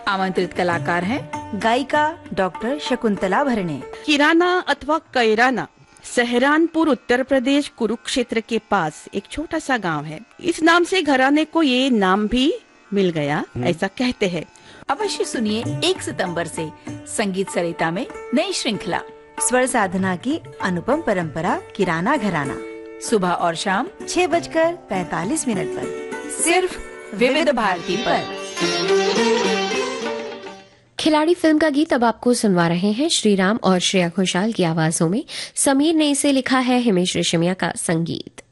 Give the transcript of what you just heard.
आमंत्रित कलाकार हैं गायिका डॉक्टर शकुंतला भरणे। किराना अथवा कैराना सहरानपुर उत्तर प्रदेश कुरुक्षेत्र के पास एक छोटा सा गांव है। इस नाम से घराने को ये नाम भी मिल गया, ऐसा कहते हैं। अवश्य सुनिए 1 सितंबर से संगीत सरिता में नई श्रृंखला स्वर साधना की अनुपम परंपरा किराना घराना, सुबह और शाम 6:45 पर सिर्फ विविध भारती पर। खिलाड़ी फिल्म का गीत अब आपको सुनवा रहे हैं श्रीराम और श्रेया घोषाल की आवाजों में। समीर ने इसे लिखा है, हिमेश रेशमिया का संगीत।